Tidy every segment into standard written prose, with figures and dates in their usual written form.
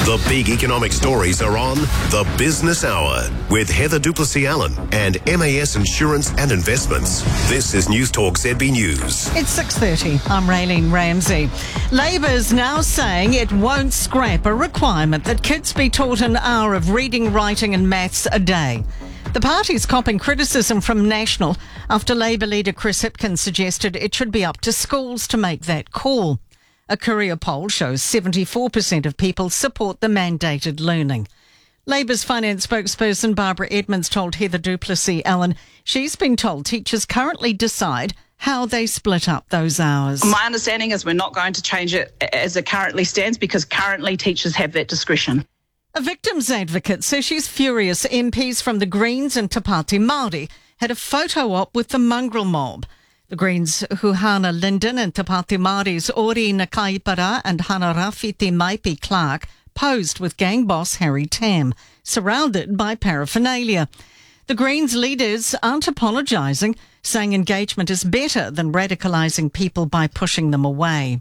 The big economic stories are on The Business Hour with Heather Duplessis-Allen and MAS Insurance and Investments. This is News Talk ZB News. It's 6:30. I'm Raylene Ramsey. Labor's now saying it won't scrap a requirement that kids be taught an hour of reading, writing and maths a day. The party's copping criticism from National after Labour leader Chris Hipkins suggested it should be up to schools to make that call. A Courier poll shows 74% of people support the mandated learning. Labour's finance spokesperson Barbara Edmonds told Heather Duplessis-Allen she's been told teachers currently decide how they split up those hours. My understanding is we're not going to change it as it currently stands because currently teachers have that discretion. A victims advocate says she's furious MPs from the Greens and Te Pāti Māori had a photo op with the mongrel mob. The Greens' Huhana Linden and Te Pāti Māori's Ori Nakaipara and Hanarafi Te Maipi Clark posed with gang boss Harry Tam, surrounded by paraphernalia. The Greens leaders aren't apologising, saying engagement is better than radicalising people by pushing them away.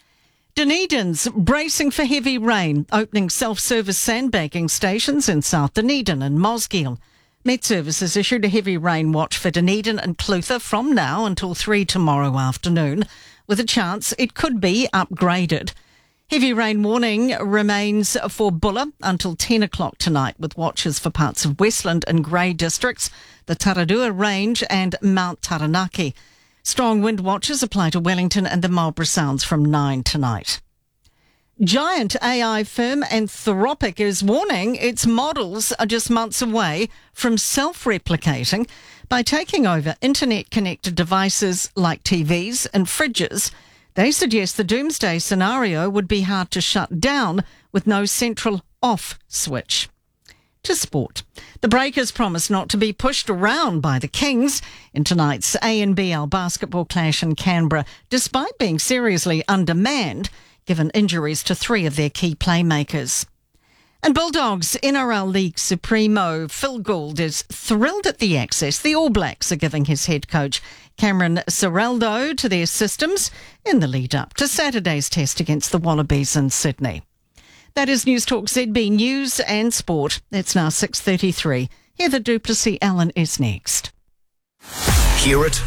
Dunedin's bracing for heavy rain, opening self-service sandbagging stations in South Dunedin and Mosgiel. Met Service has issued a heavy rain watch for Dunedin and Clutha from now until 3 tomorrow afternoon, with a chance it could be upgraded. Heavy rain warning remains for Bulla until 10 o'clock tonight, with watches for parts of Westland and Grey districts, the Taradua Range and Mount Taranaki. Strong wind watches apply to Wellington and the Marlborough Sounds from 9 tonight. Giant AI firm Anthropic is warning its models are just months away from self-replicating by taking over internet-connected devices like TVs and fridges. They suggest the doomsday scenario would be hard to shut down with no central off switch. To sport. The Breakers promise not to be pushed around by the Kings in tonight's ANBL basketball clash in Canberra, despite being seriously undermanned, given injuries to 3 of their key playmakers. And Bulldogs NRL League Supremo Phil Gould is thrilled at the access the All Blacks are giving his head coach Cameron Ciraldo to their systems in the lead-up to Saturday's test against the Wallabies in Sydney. That is News Talk ZB News and Sport. It's now 6:33. Heather Duplessis-Allen is next. Hear it,